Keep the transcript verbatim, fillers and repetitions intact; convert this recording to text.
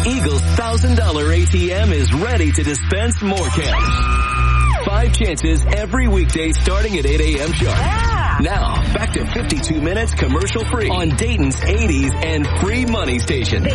Eagle's one thousand dollars A T M is ready to dispense more cash. Five chances every weekday starting at eight a.m. sharp. Yeah. Now, back to fifty-two minutes commercial free on Dayton's eighties and free money station.